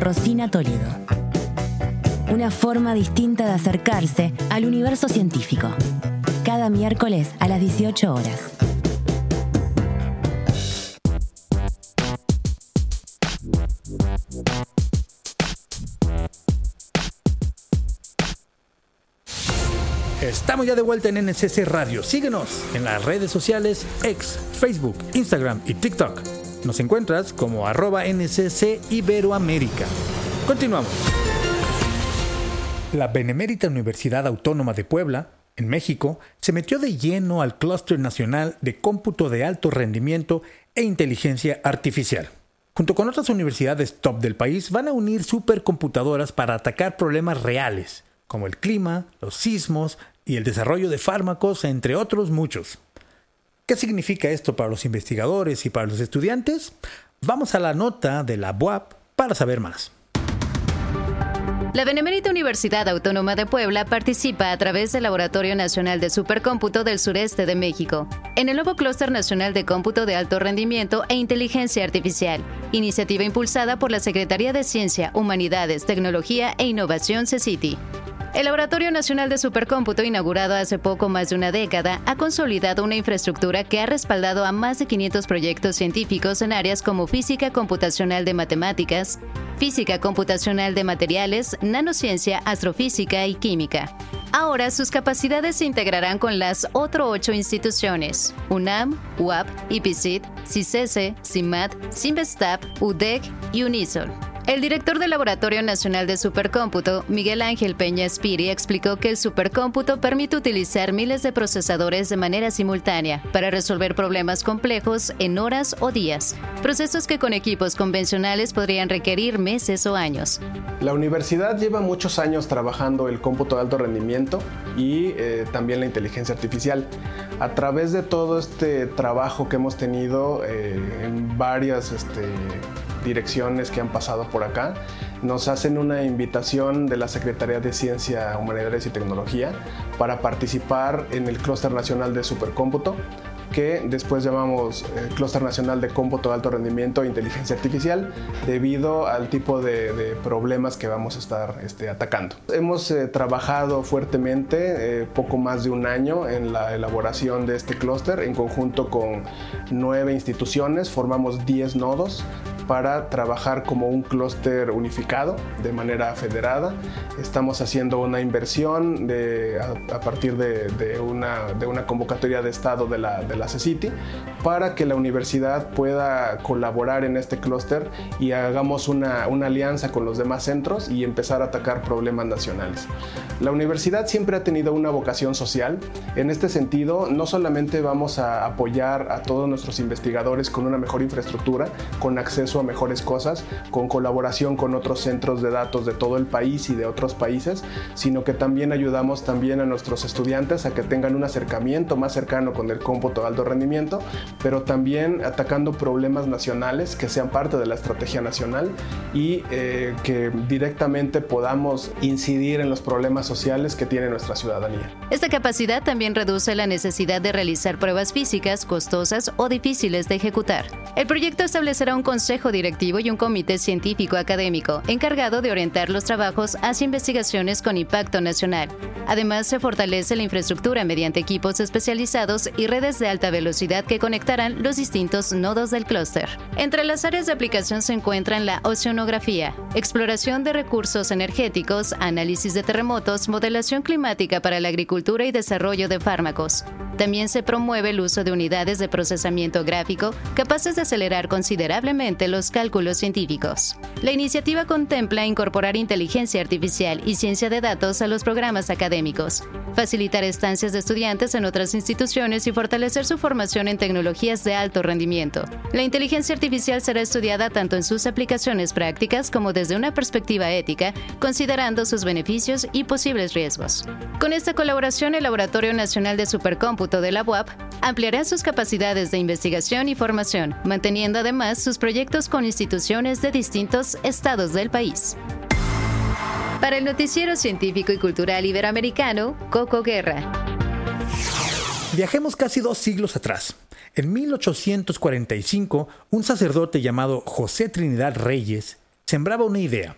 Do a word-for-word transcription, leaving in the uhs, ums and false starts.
Rosina Toledo. Una forma distinta de acercarse al universo científico. Cada miércoles a las dieciocho horas. Estamos ya de vuelta en N S C Radio. Síguenos en las redes sociales X, Facebook, Instagram y TikTok. Nos encuentras como arroba N S C Iberoamérica. Continuamos. La Benemérita Universidad Autónoma de Puebla, en México, se metió de lleno al Clúster Nacional de Cómputo de Alto Rendimiento e Inteligencia Artificial. Junto con otras universidades top del país, van a unir supercomputadoras para atacar problemas reales, como el clima, los sismos y el desarrollo de fármacos, entre otros muchos. ¿Qué significa esto para los investigadores y para los estudiantes? Vamos a la nota de la B U A P para saber más. La Benemérita Universidad Autónoma de Puebla participa a través del Laboratorio Nacional de Supercómputo del Sureste de México, en el nuevo Clúster Nacional de Cómputo de Alto Rendimiento e Inteligencia Artificial, iniciativa impulsada por la Secretaría de Ciencia, Humanidades, Tecnología e Innovación CECITI. El Laboratorio Nacional de Supercómputo, inaugurado hace poco más de una década, ha consolidado una infraestructura que ha respaldado a más de quinientos proyectos científicos en áreas como física computacional de matemáticas, física computacional de materiales, nanociencia, astrofísica y química. Ahora sus capacidades se integrarán con las otras ocho instituciones: UNAM, U A P, IPICIT, CICESE, CIMAT, CIMBESTAP, U D E C y UNISOL. El director del Laboratorio Nacional de Supercómputo, Miguel Ángel Peña Espiri, explicó que el supercómputo permite utilizar miles de procesadores de manera simultánea para resolver problemas complejos en horas o días, procesos que con equipos convencionales podrían requerir meses o años. La universidad lleva muchos años trabajando el cómputo de alto rendimiento y eh, también la inteligencia artificial. A través de todo este trabajo que hemos tenido eh, en varias este, direcciones que han pasado por acá, nos hacen una invitación de la Secretaría de Ciencia, Humanidades y Tecnología para participar en el Clúster Nacional de Supercómputo, que después llamamos eh, Clúster Nacional de Cómputo de Alto Rendimiento e Inteligencia Artificial, debido al tipo de, de problemas que vamos a estar este, atacando. Hemos eh, trabajado fuertemente, eh, poco más de un año, en la elaboración de este clúster, en conjunto con nueve instituciones, formamos diez nodos para trabajar como un clúster unificado de manera federada. Estamos haciendo una inversión de, a, a partir de, de, una, de una convocatoria de Estado de la, de la CECITI para que la universidad pueda colaborar en este clúster y hagamos una, una alianza con los demás centros y empezar a atacar problemas nacionales. La universidad siempre ha tenido una vocación social. En este sentido, no solamente vamos a apoyar a todos nuestros investigadores con una mejor infraestructura, con acceso a mejores cosas, con colaboración con otros centros de datos de todo el país y de otros países, sino que también ayudamos también a nuestros estudiantes a que tengan un acercamiento más cercano con el cómputo de alto rendimiento, pero también atacando problemas nacionales que sean parte de la estrategia nacional y eh, que directamente podamos incidir en los problemas sociales que tiene nuestra ciudadanía. Esta capacidad también reduce la necesidad de realizar pruebas físicas costosas o difíciles de ejecutar. El proyecto establecerá un consejo directivo y un comité científico académico encargado de orientar los trabajos hacia investigaciones con impacto nacional. Además, se fortalece la infraestructura mediante equipos especializados y redes de alta velocidad que conectarán los distintos nodos del clúster. Entre las áreas de aplicación se encuentran la oceanografía, exploración de recursos energéticos, análisis de terremotos, modelación climática para la agricultura y desarrollo de fármacos. También se promueve el uso de unidades de procesamiento gráfico capaces de acelerar considerablemente los cálculos científicos. La iniciativa contempla incorporar inteligencia artificial y ciencia de datos a los programas académicos, facilitar estancias de estudiantes en otras instituciones y fortalecer su formación en tecnologías de alto rendimiento. La inteligencia artificial será estudiada tanto en sus aplicaciones prácticas como desde una perspectiva ética, considerando sus beneficios y posibles riesgos. Con esta colaboración, el Laboratorio Nacional de Supercómputo de la B U A P ampliará sus capacidades de investigación y formación, manteniendo además sus proyectos con instituciones de distintos estados del país. Para el Noticiero Científico y Cultural Iberoamericano, Coco Guerra. Viajemos casi dos siglos atrás. En mil ochocientos cuarenta y cinco, un sacerdote llamado José Trinidad Reyes sembraba una idea: